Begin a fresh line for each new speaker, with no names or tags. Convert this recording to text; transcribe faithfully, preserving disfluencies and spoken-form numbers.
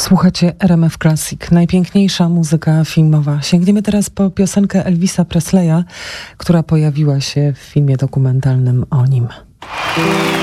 Słuchacie R M F Classic, najpiękniejsza muzyka filmowa. Sięgniemy teraz po piosenkę Elvisa Presleya, która pojawiła się w filmie dokumentalnym o nim.